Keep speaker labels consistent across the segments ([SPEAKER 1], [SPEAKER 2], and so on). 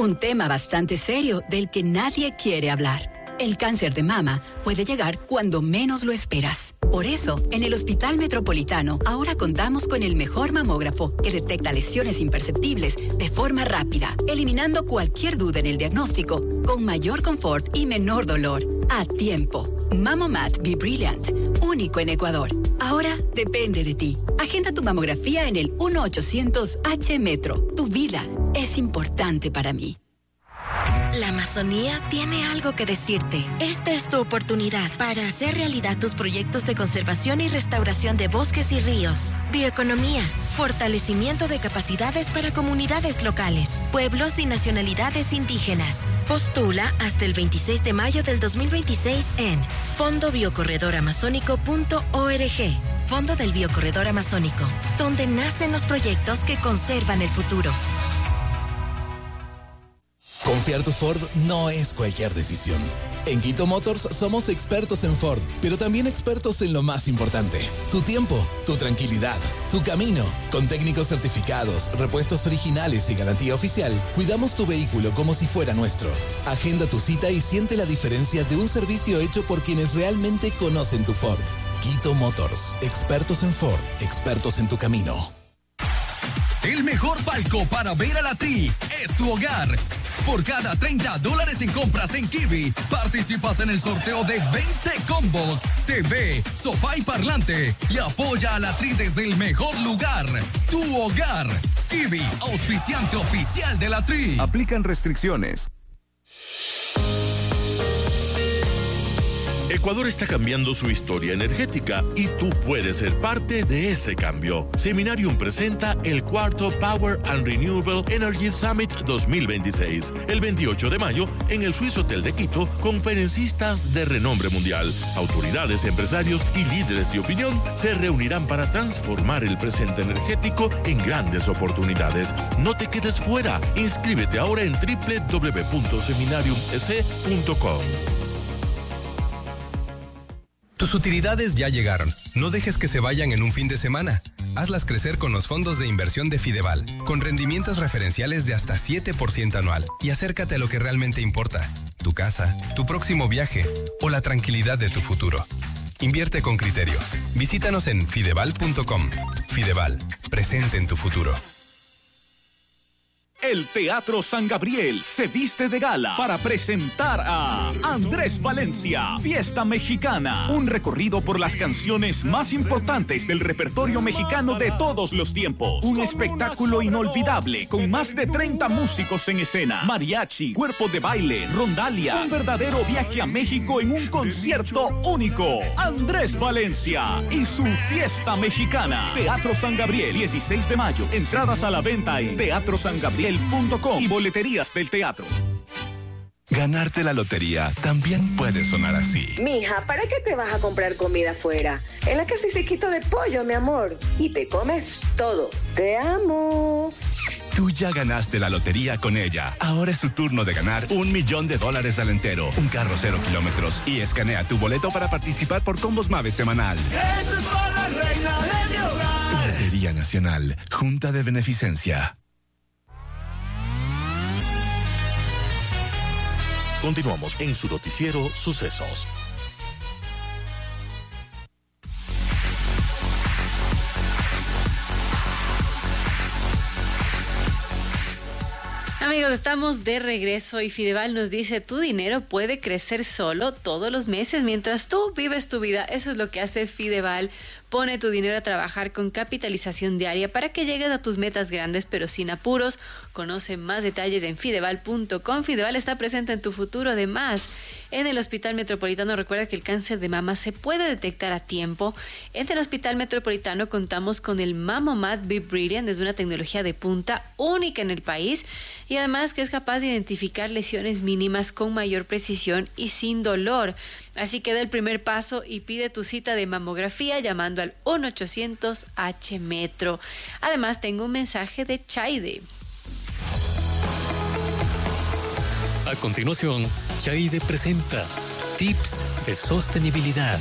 [SPEAKER 1] Un tema bastante serio del que nadie quiere hablar. El cáncer de mama puede llegar cuando menos lo esperas. Por eso, en el Hospital Metropolitano, ahora contamos con el mejor mamógrafo que detecta lesiones imperceptibles de forma rápida, eliminando cualquier duda en el diagnóstico, con mayor confort y menor dolor. A tiempo. Mamomat Be Brilliant, único en Ecuador. Ahora depende de ti. Agenda tu mamografía en el 1-800-H-Metro. Tu vida es importante para mí.
[SPEAKER 2] La Amazonía tiene algo que decirte. Esta es tu oportunidad para hacer realidad tus proyectos de conservación y restauración de bosques y ríos. Bioeconomía, fortalecimiento de capacidades para comunidades locales, pueblos y nacionalidades indígenas. Postula hasta el 26 de mayo del 2026 en fondobiocorredoramazónico.org. Fondo del Biocorredor Amazónico, donde nacen los proyectos que conservan el futuro.
[SPEAKER 3] Confiar tu Ford no es cualquier decisión. En Quito Motors somos expertos en Ford, pero también expertos en lo más importante: tu tiempo, tu tranquilidad, tu camino. Con técnicos certificados, repuestos originales y garantía oficial, cuidamos tu vehículo como si fuera nuestro. Agenda tu cita y siente la diferencia de un servicio hecho por quienes realmente conocen tu Ford. Quito Motors, expertos en Ford, expertos en tu camino.
[SPEAKER 4] El mejor palco para ver a la Tri es tu hogar. Por cada $30 en compras en Kiwi, participas en el sorteo de 20 combos, TV, sofá y parlante. Y apoya a la Tri desde el mejor lugar, tu hogar. Kiwi, auspiciante oficial de la Tri.
[SPEAKER 5] Aplican restricciones.
[SPEAKER 6] Ecuador está cambiando su historia energética y tú puedes ser parte de ese cambio. Seminarium presenta el cuarto Power and Renewable Energy Summit 2026, el 28 de mayo en el Swiss Hotel de Quito. Conferencistas de renombre mundial, autoridades, empresarios y líderes de opinión se reunirán para transformar el presente energético en grandes oportunidades. No te quedes fuera. Inscríbete ahora en www.seminariumec.com.
[SPEAKER 7] Tus utilidades ya llegaron. No dejes que se vayan en un fin de semana. Hazlas crecer con los fondos de inversión de Fideval, con rendimientos referenciales de hasta 7% anual. Y acércate a lo que realmente importa: tu casa, tu próximo viaje o la tranquilidad de tu futuro. Invierte con criterio. Visítanos en fideval.com. Fideval, presente en tu futuro.
[SPEAKER 8] El Teatro San Gabriel se viste de gala para presentar a Andrés Valencia, Fiesta Mexicana, un recorrido por las canciones más importantes del repertorio mexicano de todos los tiempos. Un espectáculo inolvidable con más de 30 músicos en escena, mariachi, cuerpo de baile, rondalia, un verdadero viaje a México en un concierto único. Andrés Valencia y su Fiesta Mexicana. Teatro San Gabriel, 16 de mayo. Entradas a la venta en teatrosangabriel.com y boleterías del teatro.
[SPEAKER 5] Ganarte la lotería también puede sonar así.
[SPEAKER 9] Mija, ¿para qué te vas a comprar comida afuera? En la casa hay sequito de pollo, mi amor. Y te comes todo. Te amo.
[SPEAKER 5] Tú ya ganaste la lotería con ella. Ahora es su turno de ganar $1 millón al entero, un carro 0 kilómetros, y escanea tu boleto para participar por Combos Mave semanal.
[SPEAKER 10] ¡Eso es para la reina de mi hogar!
[SPEAKER 5] Lotería Nacional, Junta de Beneficencia.
[SPEAKER 6] Continuamos en su noticiero Sucesos.
[SPEAKER 11] Amigos, estamos de regreso y Fideval nos dice: tu dinero puede crecer solo todos los meses mientras tú vives tu vida. Eso es lo que hace Fideval. Pone tu dinero a trabajar con capitalización diaria para que llegues a tus metas grandes pero sin apuros. Conoce más detalles en fideval.com. Fideval está presente en tu futuro. Además, en el Hospital Metropolitano, recuerda que el cáncer de mama se puede detectar a tiempo. En el Hospital Metropolitano contamos con el Mamomat Be Brilliant, es una tecnología de punta única en el país y además que es capaz de identificar lesiones mínimas con mayor precisión y sin dolor. Así que da el primer paso y pide tu cita de mamografía llamando al 1-800-H-Metro. Además, tengo un mensaje de Chaide.
[SPEAKER 12] A continuación, Chaide presenta Tips de Sostenibilidad.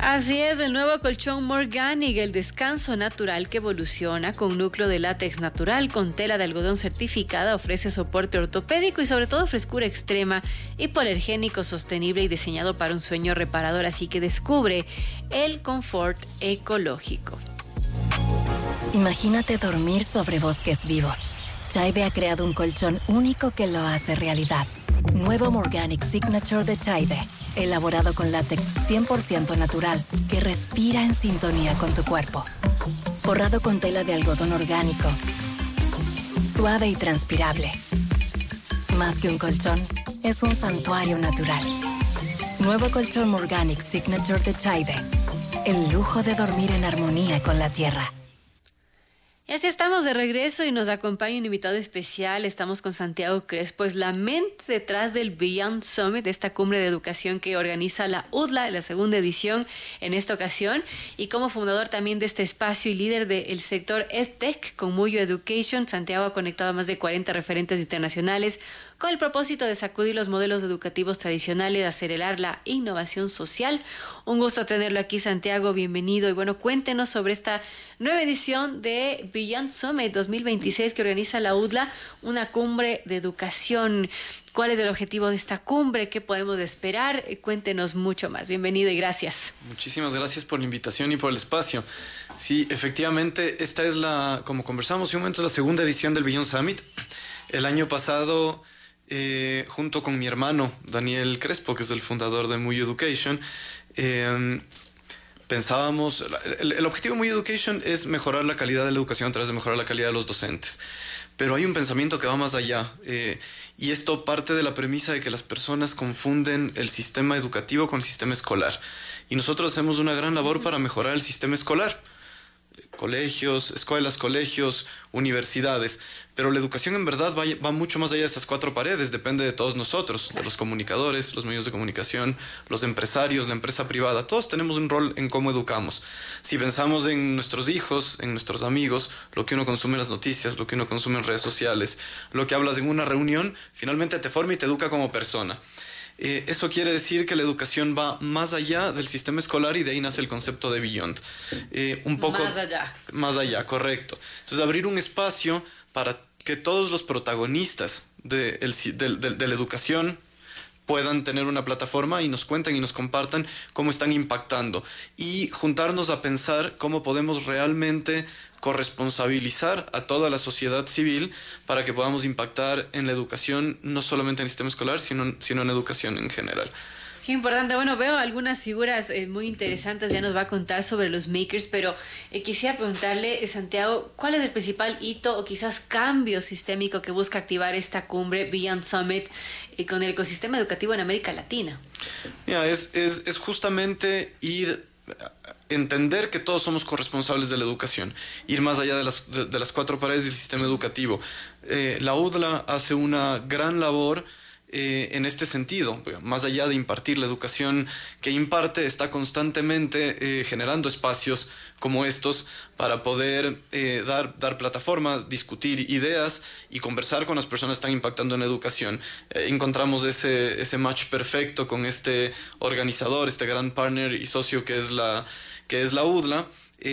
[SPEAKER 11] Así es, el nuevo colchón Morganic, el descanso natural que evoluciona con núcleo de látex natural con tela de algodón certificada, ofrece soporte ortopédico y sobre todo frescura extrema, hipoalergénico, sostenible y diseñado para un sueño reparador, así que descubre el confort ecológico.
[SPEAKER 13] Imagínate dormir sobre bosques vivos. Chaide ha creado un colchón único que lo hace realidad. Nuevo Morganic Signature de Chaide, elaborado con látex 100% natural que respira en sintonía con tu cuerpo. Forrado con tela de algodón orgánico, suave y transpirable. Más que un colchón, es un santuario natural. Nuevo colchón Morganic Signature de Chaide, el lujo de dormir en armonía con la tierra.
[SPEAKER 11] Y así estamos de regreso y nos acompaña un invitado especial. Estamos con Santiago Crespo, es la mente detrás del Beyond Summit, esta cumbre de educación que organiza la UDLA, la segunda edición en esta ocasión, y como fundador también de este espacio y líder del sector EdTech con Muyo Education. Santiago ha conectado a más de 40 referentes internacionales con el propósito de sacudir los modelos educativos tradicionales, acelerar la innovación social. Un gusto tenerlo aquí, Santiago, bienvenido. Y bueno, cuéntenos sobre esta nueva edición de Beyond Summit 2026 que organiza la UDLA, una cumbre de educación. ¿Cuál es el objetivo de esta cumbre? ¿Qué podemos esperar? Cuéntenos mucho más. Bienvenido y gracias.
[SPEAKER 14] Muchísimas gracias por la invitación y por el espacio. Sí, efectivamente, esta es como conversamos hace un momento, es la segunda edición del Beyond Summit. El año pasado, junto con mi hermano Daniel Crespo, que es el fundador de Muyo Education, pensábamos, el objetivo de Muyo Education es mejorar la calidad de la educación a través de mejorar la calidad de los docentes. Pero hay un pensamiento que va más allá, y esto parte de la premisa de que las personas confunden el sistema educativo con el sistema escolar. Y nosotros hacemos una gran labor para mejorar el sistema escolar. Colegios, escuelas, colegios, universidades, pero la educación en verdad va mucho más allá de esas cuatro paredes, depende de todos nosotros, de los comunicadores, los medios de comunicación, los empresarios, la empresa privada, todos tenemos un rol en cómo educamos. Si pensamos en nuestros hijos, en nuestros amigos, lo que uno consume en las noticias, lo que uno consume en redes sociales, lo que hablas en una reunión, finalmente te forma y te educa como persona. Eso quiere decir que la educación va más allá del sistema escolar y de ahí nace el concepto de Beyond. Un poco
[SPEAKER 11] más allá.
[SPEAKER 14] Más allá, correcto. Entonces, abrir un espacio para que todos los protagonistas de la educación puedan tener una plataforma y nos cuenten y nos compartan cómo están impactando. Y juntarnos a pensar cómo podemos realmente corresponsabilizar a toda la sociedad civil para que podamos impactar en la educación, no solamente en el sistema escolar, sino en educación en general.
[SPEAKER 11] Qué importante. Bueno, veo algunas figuras muy interesantes, ya nos va a contar sobre los makers, pero quisiera preguntarle, Santiago, ¿cuál es el principal hito o quizás cambio sistémico que busca activar esta cumbre Beyond Summit con el ecosistema educativo en América Latina?
[SPEAKER 14] Mira, es justamente entender que todos somos corresponsables de la educación, ir más allá de las cuatro paredes del sistema educativo. La UDLA hace una gran labor en este sentido, más allá de impartir la educación que imparte, está constantemente generando espacios como estos para poder dar plataforma, discutir ideas y conversar con las personas que están impactando en la educación. Encontramos ese match perfecto con este organizador, este gran partner y socio que es la UDLA.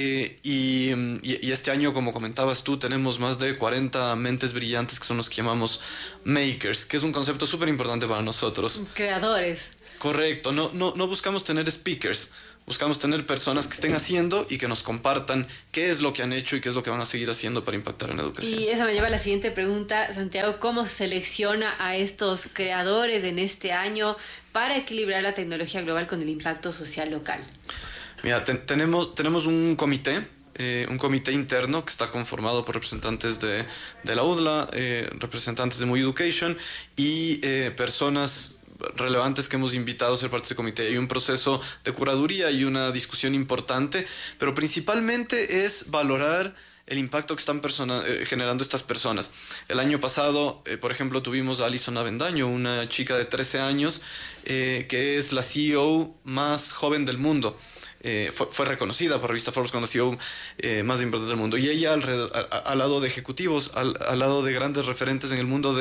[SPEAKER 14] Y este año, como comentabas tú, tenemos más de 40 mentes brillantes que son los que llamamos makers, que es un concepto súper importante para nosotros.
[SPEAKER 11] Creadores.
[SPEAKER 14] Correcto, no buscamos tener speakers, buscamos tener personas que estén haciendo y que nos compartan qué es lo que han hecho y qué es lo que van a seguir haciendo para impactar en la educación.
[SPEAKER 11] Y esa me lleva a la siguiente pregunta, Santiago, ¿cómo selecciona a estos creadores en este año para equilibrar la tecnología global con el impacto social local?
[SPEAKER 14] Mira, tenemos un comité interno que está conformado por representantes de la UDLA, representantes de Muyo Education y personas relevantes que hemos invitado a ser parte de ese comité. Hay un proceso de curaduría y una discusión importante, pero principalmente es valorar el impacto que están generando estas personas. El año pasado, por ejemplo, tuvimos a Alison Avendaño, una chica de 13 años que es la CEO más joven del mundo. Fue reconocida por revista Forbes como la CEO más importante del mundo. Y ella al lado de ejecutivos, al lado de grandes referentes en el mundo de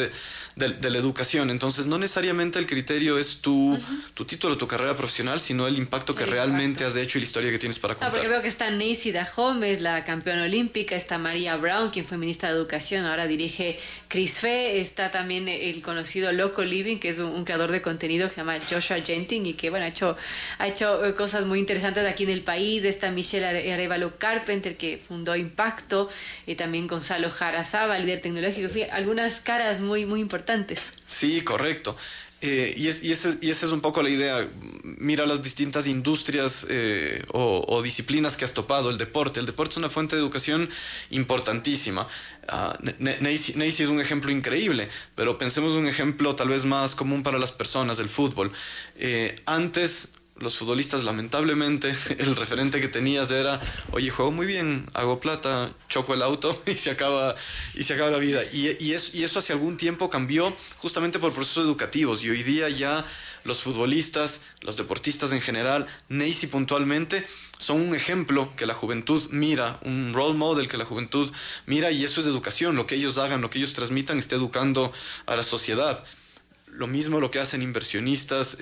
[SPEAKER 14] la educación. Entonces, no necesariamente el criterio es tu título, tu carrera profesional, sino el impacto que realmente has hecho y la historia que tienes para contar.
[SPEAKER 11] Porque veo que está Neisy Dahomes, la campeona olímpica, está María Brown, quien fue ministra de Educación, ahora dirige CRISFE, está también el conocido Loco Living, que es un creador de contenido que se llama Joshua Genting y que, bueno, ha hecho cosas muy interesantes aquí en el país. Está Michelle Arevalo Carpenter, que fundó Impacto, y también Gonzalo Jarazábal, líder tecnológico. Algunas caras muy, muy importantes.
[SPEAKER 14] Sí, correcto. Y esa es un poco la idea. Mira las distintas industrias o disciplinas que has topado. El deporte es una fuente de educación importantísima. Neisy es un ejemplo increíble, pero pensemos en un ejemplo tal vez más común para las personas, el fútbol. Antes, los futbolistas, lamentablemente, el referente que tenías era, oye, juego muy bien, hago plata, choco el auto y se acaba la vida. Y eso hace algún tiempo cambió justamente por procesos educativos. Y hoy día ya los futbolistas, los deportistas en general, Neisy puntualmente, son un ejemplo que la juventud mira, un role model que la juventud mira, y eso es educación. Lo que ellos hagan, lo que ellos transmitan, está educando a la sociedad. Lo mismo lo que hacen inversionistas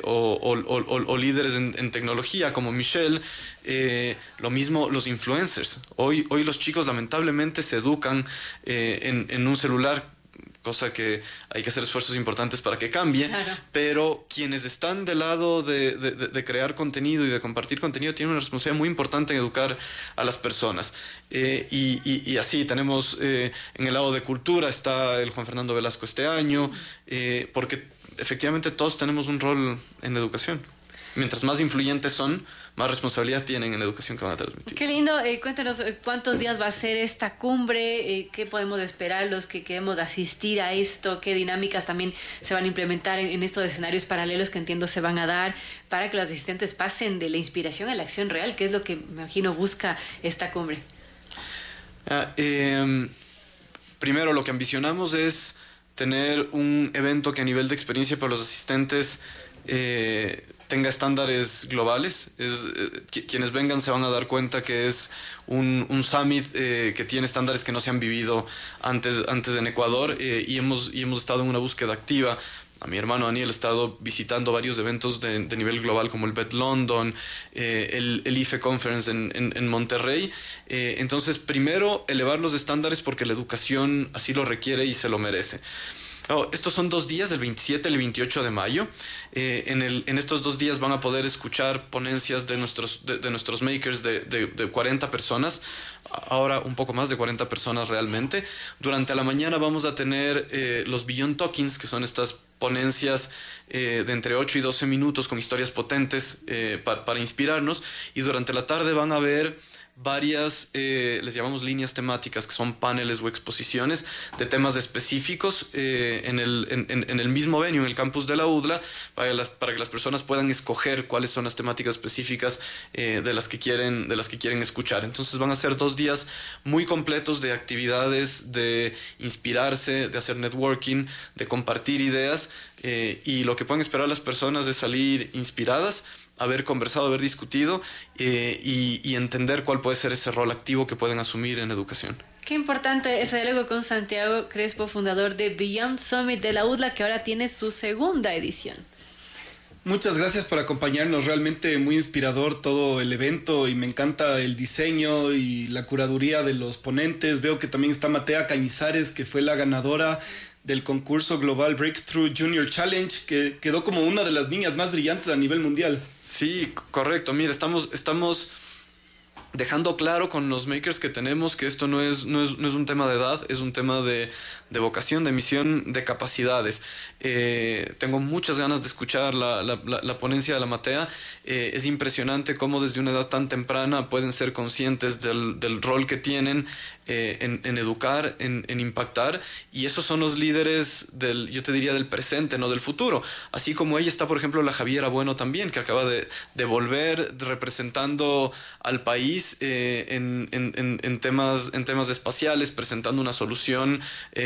[SPEAKER 14] o líderes en tecnología como Michelle, lo mismo los influencers. Hoy los chicos lamentablemente se educan en un celular, cosa que hay que hacer esfuerzos importantes para que cambie, claro. Pero quienes están del lado de crear contenido y de compartir contenido tienen una responsabilidad muy importante en educar a las personas. Y así tenemos en el lado de cultura está el Juan Fernando Velasco este año, porque efectivamente todos tenemos un rol en la educación. Mientras más influyentes son, más responsabilidad tienen en la educación que van a transmitir.
[SPEAKER 11] Qué lindo. Cuéntanos cuántos días va a ser esta cumbre, qué podemos esperar los que queremos asistir a esto, qué dinámicas también se van a implementar en estos escenarios paralelos que entiendo se van a dar para que los asistentes pasen de la inspiración a la acción real, que es lo que me imagino busca esta cumbre.
[SPEAKER 14] Primero, lo que ambicionamos es tener un evento que a nivel de experiencia para los asistentes tenga estándares globales. Quienes vengan se van a dar cuenta que es un summit que tiene estándares que no se han vivido antes en Ecuador, y hemos estado en una búsqueda activa. A mi hermano Daniel ha estado visitando varios eventos de nivel global como el BET London, el IFE Conference en Monterrey. Entonces, primero, elevar los estándares porque la educación así lo requiere y se lo merece. Estos son 2 días, el 27 y el 28 de mayo. En estos 2 días van a poder escuchar ponencias de nuestros makers de 40 personas, ahora un poco más de 40 personas realmente. Durante la mañana vamos a tener los Beyond Talkings, que son estas ponencias de entre 8 y 12 minutos con historias potentes para inspirarnos, y durante la tarde van a ver varias, les llamamos líneas temáticas, que son paneles o exposiciones de temas específicos en el mismo venue, en el campus de la UDLA, para que las personas puedan escoger cuáles son las temáticas específicas de las que quieren escuchar. Entonces van a ser 2 días muy completos de actividades, de inspirarse, de hacer networking, de compartir ideas, y lo que pueden esperar las personas es salir inspiradas, haber conversado, haber discutido y entender cuál puede ser ese rol activo que pueden asumir en educación.
[SPEAKER 11] Qué importante ese diálogo con Santiago Crespo, fundador de Beyond Summit de la UDLA, que ahora tiene su 2ª edición.
[SPEAKER 15] Muchas gracias por acompañarnos, realmente muy inspirador todo el evento, y me encanta el diseño y la curaduría de los ponentes. Veo que también está Matea Cañizares, que fue la ganadora del concurso Global Breakthrough Junior Challenge, que quedó como una de las niñas más brillantes a nivel mundial.
[SPEAKER 14] Sí, correcto. Mira, estamos dejando claro con los makers que tenemos que esto no es un tema de edad, es un tema de vocación, de misión, de capacidades. Tengo muchas ganas de escuchar la ponencia de la Matea. Es impresionante cómo desde una edad tan temprana pueden ser conscientes del rol que tienen en educar, en impactar, y esos son los líderes yo te diría del presente, no del futuro. Así como ella está, por ejemplo, la Javiera Bueno también, que acaba de volver representando al país en temas espaciales, presentando una solución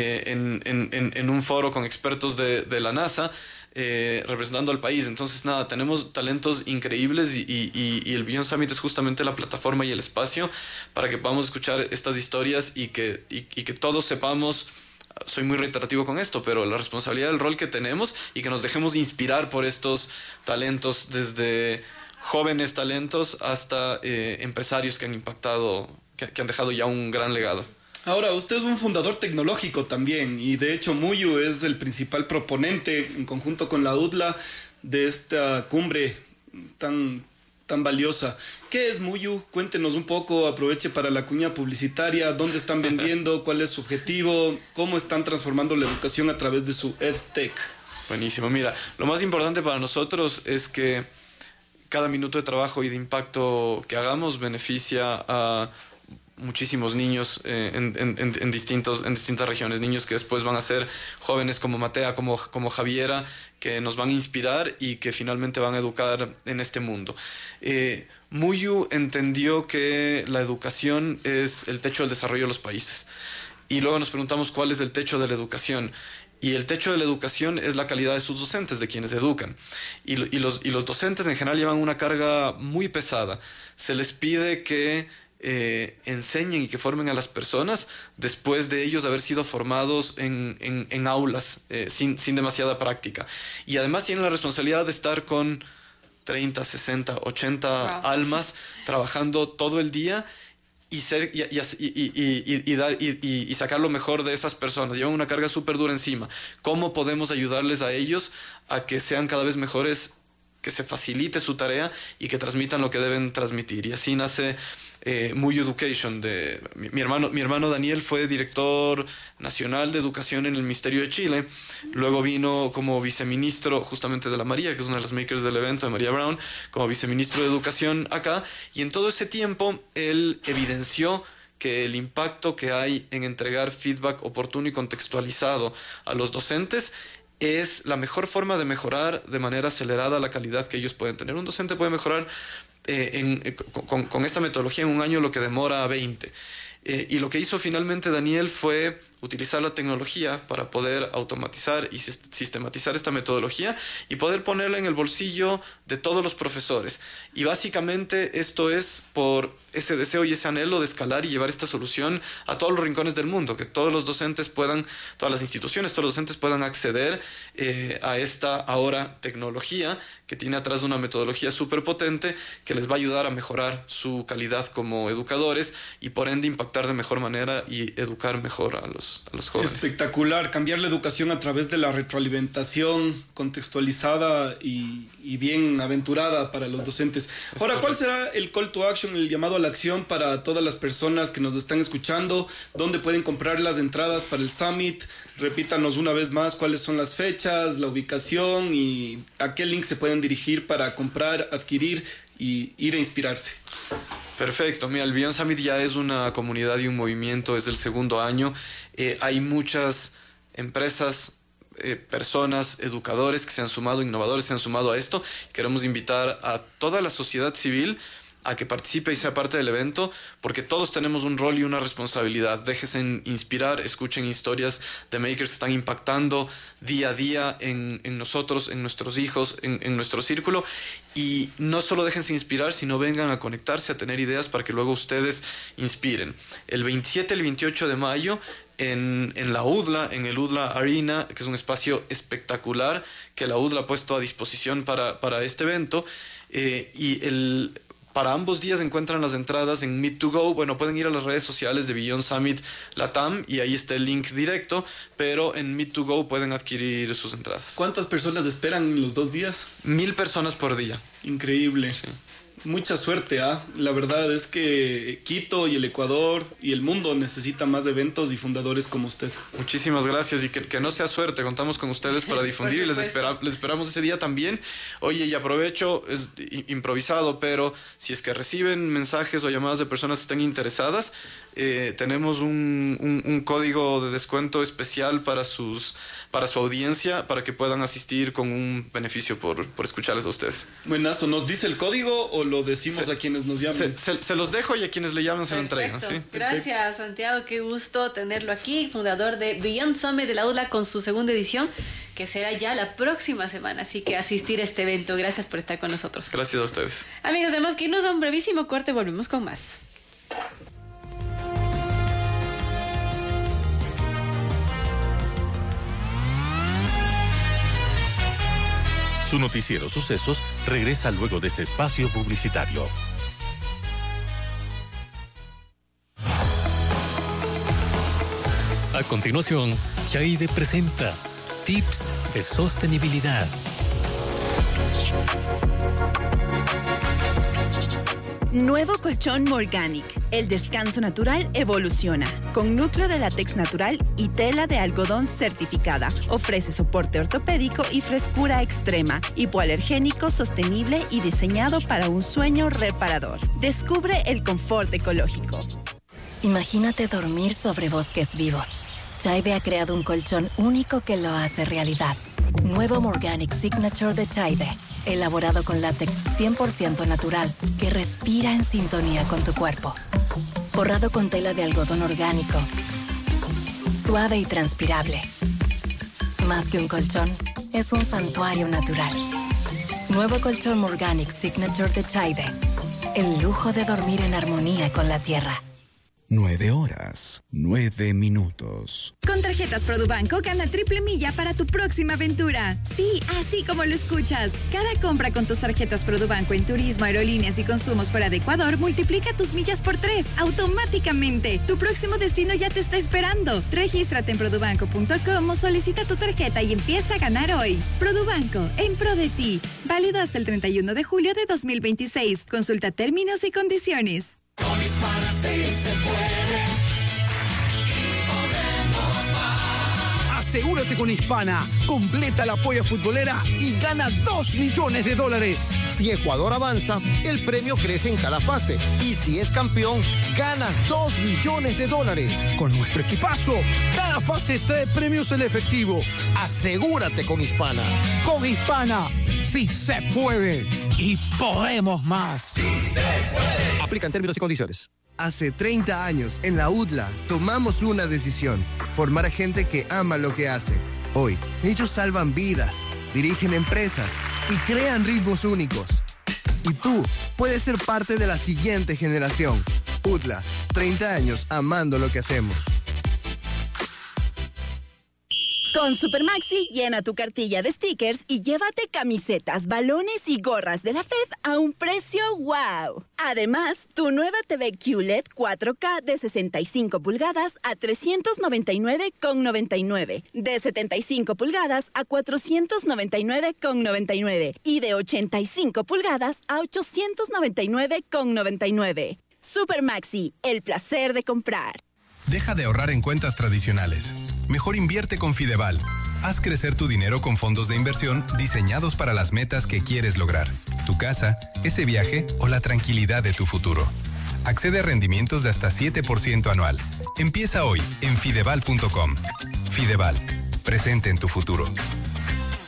[SPEAKER 14] en un foro con expertos de la NASA, representando al país. Entonces, nada, tenemos talentos increíbles y el Beyond Summit es justamente la plataforma y el espacio para que podamos escuchar estas historias y que todos sepamos soy muy reiterativo con esto, pero la responsabilidad del rol que tenemos y que nos dejemos inspirar por estos talentos, desde jóvenes talentos hasta empresarios que han impactado, que han dejado ya un gran legado.
[SPEAKER 15] Ahora, usted es un fundador tecnológico también, y de hecho Muyu es el principal proponente, en conjunto con la UDLA, de esta cumbre tan valiosa. ¿Qué es Muyu? Cuéntenos un poco, aproveche para la cuña publicitaria, dónde están vendiendo, cuál es su objetivo, cómo están transformando la educación a través de su EdTech.
[SPEAKER 14] Buenísimo, mira, lo más importante para nosotros es que cada minuto de trabajo y de impacto que hagamos beneficia a muchísimos niños en distintas regiones, niños que después van a ser jóvenes como Matea, como Javiera, que nos van a inspirar y que finalmente van a educar en este mundo. Muyu entendió que la educación es el techo del desarrollo de los países, y luego nos preguntamos cuál es el techo de la educación. Y el techo de la educación es la calidad de sus docentes, de quienes educan. Y los docentes en general llevan una carga muy pesada. Se les pide que enseñen y que formen a las personas después de ellos haber sido formados en aulas sin demasiada práctica. Y además tienen la responsabilidad de estar con 30, 60, 80 almas trabajando todo el día y sacar lo mejor de esas personas. Llevan una carga súper dura encima. ¿Cómo podemos ayudarles a ellos a que sean cada vez mejores, que se facilite su tarea y que transmitan lo que deben transmitir? Y así nace Muyu Education. Mi hermano Daniel fue director nacional de educación en el Ministerio de Chile, luego vino como viceministro justamente de la María, que es una de las makers del evento, de María Brown, como viceministro de educación acá, y en todo ese tiempo él evidenció que el impacto que hay en entregar feedback oportuno y contextualizado a los docentes es la mejor forma de mejorar de manera acelerada la calidad que ellos pueden tener. Un docente puede mejorar con esta metodología en un año lo que demora 20. Y lo que hizo finalmente Daniel fue utilizar la tecnología para poder automatizar y sistematizar esta metodología y poder ponerla en el bolsillo de todos los profesores. Y básicamente esto es por ese deseo y ese anhelo de escalar y llevar esta solución a todos los rincones del mundo, que todos los docentes puedan, todas las instituciones, todos los docentes puedan acceder a esta ahora tecnología que tiene atrás una metodología súper potente que les va a ayudar a mejorar su calidad como educadores y por ende impactar de mejor manera y educar mejor a los jóvenes.
[SPEAKER 15] Espectacular, cambiar la educación a través de la retroalimentación contextualizada y bien aventurada para los docentes. Ahora, ¿cuál será el call to action, el llamado a la acción para todas las personas que nos están escuchando? ¿Dónde pueden comprar las entradas para el Summit? Repítanos una vez más cuáles son las fechas, la ubicación y a qué link se pueden dirigir para comprar, adquirir y ir a inspirarse.
[SPEAKER 14] Perfecto, mira, el Beyond Summit ya es una comunidad y un movimiento, es el segundo año. Hay muchas empresas, personas, educadores que se han sumado, innovadores se han sumado a esto. Queremos invitar a toda la sociedad civil a que participe y sea parte del evento, porque todos tenemos un rol y una responsabilidad. Déjense inspirar, escuchen historias de makers que están impactando día a día en nosotros, en nuestros hijos, en nuestro círculo, y no solo déjense inspirar, sino vengan a conectarse, a tener ideas para que luego ustedes inspiren. El 27 y el 28 de mayo en la UDLA, en el UDLA Arena, que es un espacio espectacular que la UDLA ha puesto a disposición para este evento, para ambos días encuentran las entradas en Meet2Go. Bueno, pueden ir a las redes sociales de Beyond Summit Latam y ahí está el link directo, pero en Meet2Go pueden adquirir sus entradas.
[SPEAKER 15] ¿Cuántas personas esperan en los 2 días?
[SPEAKER 14] 1000 personas por día.
[SPEAKER 15] Increíble.
[SPEAKER 14] Sí.
[SPEAKER 15] Mucha suerte, ¿ah? La verdad es que Quito y el Ecuador y el mundo necesita más eventos y fundadores como usted.
[SPEAKER 14] Muchísimas gracias y que no sea suerte, contamos con ustedes para difundir y les esperamos ese día también. Oye, y aprovecho, es improvisado, pero si es que reciben mensajes o llamadas de personas que estén interesadas, tenemos un código de descuento especial para su audiencia, para que puedan asistir con un beneficio por escucharles a ustedes.
[SPEAKER 15] Buenazo, ¿nos dice el código o lo decimos a quienes nos llamen?
[SPEAKER 14] Se los dejo y a quienes le llamen se lo entregan. ¿Sí?
[SPEAKER 11] Gracias, Santiago, qué gusto tenerlo aquí, fundador de Beyond Summit de la UDLA con su segunda edición, que será ya la próxima semana, así que asistir a este evento. Gracias por estar con nosotros.
[SPEAKER 14] Gracias a ustedes.
[SPEAKER 11] Amigos, tenemos que irnos a un brevísimo corte, volvemos con más.
[SPEAKER 6] Su noticiero Sucesos regresa luego de este espacio publicitario.
[SPEAKER 12] A continuación, Chaide presenta Tips de Sostenibilidad.
[SPEAKER 16] Nuevo colchón Morganic. El descanso natural evoluciona. Con núcleo de látex natural y tela de algodón certificada. Ofrece soporte ortopédico y frescura extrema. Hipoalergénico, sostenible y diseñado para un sueño reparador. Descubre el confort ecológico.
[SPEAKER 13] Imagínate dormir sobre bosques vivos. Chaide ha creado un colchón único que lo hace realidad. Nuevo Morganic Signature de Chaide. Elaborado con látex 100% natural que respira en sintonía con tu cuerpo. Forrado con tela de algodón orgánico. Suave y transpirable. Más que un colchón, es un santuario natural. Nuevo colchón Morganic Signature de Chaide. El lujo de dormir en armonía con la tierra.
[SPEAKER 17] 9 horas, 9 minutos.
[SPEAKER 18] Con tarjetas Produbanco gana triple milla para tu próxima aventura. Sí, así como lo escuchas. Cada compra con tus tarjetas Produbanco en turismo, aerolíneas y consumos fuera de Ecuador multiplica tus millas por 3 automáticamente. Tu próximo destino ya te está esperando. Regístrate en produbanco.com o solicita tu tarjeta y empieza a ganar hoy. Produbanco, en pro de ti. Válido hasta el 31 de julio de 2026. Consulta términos y condiciones.
[SPEAKER 10] Con Hispana sí se puede y podemos más.
[SPEAKER 19] Asegúrate con Hispana. Completa la polla futbolera y gana $2 millones.
[SPEAKER 20] Si Ecuador avanza, el premio crece en cada fase. Y si es campeón, ganas $2 millones.
[SPEAKER 19] Con nuestro equipazo, cada fase trae premios en efectivo.
[SPEAKER 20] Asegúrate con Hispana.
[SPEAKER 19] Con Hispana, sí se puede y podemos más.
[SPEAKER 10] Sí se puede.
[SPEAKER 20] Aplican términos y condiciones.
[SPEAKER 21] Hace 30 años, en la UDLA, tomamos una decisión: formar a gente que ama lo que hace. Hoy, ellos salvan vidas, dirigen empresas y crean ritmos únicos. Y tú puedes ser parte de la siguiente generación. UDLA, 30 años amando lo que hacemos.
[SPEAKER 16] Con Supermaxi, llena tu cartilla de stickers y llévate camisetas, balones y gorras de la FEF a un precio wow. Además, tu nueva TV QLED 4K de 65 pulgadas a $399,99, de 75 pulgadas a $499,99 y de 85 pulgadas a $899,99. Supermaxi, el placer de comprar.
[SPEAKER 7] Deja de ahorrar en cuentas tradicionales. Mejor invierte con Fideval. Haz crecer tu dinero con fondos de inversión diseñados para las metas que quieres lograr. Tu casa, ese viaje o la tranquilidad de tu futuro. Accede a rendimientos de hasta 7% anual. Empieza hoy en fideval.com. Fideval, presente en tu futuro.